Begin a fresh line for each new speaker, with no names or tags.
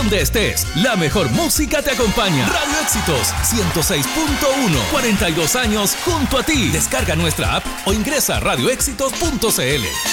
donde estés, la mejor música te acompaña. Radio Éxitos 106.1, 42 años junto a ti. Descarga nuestra app o ingresa a radioéxitos.cl.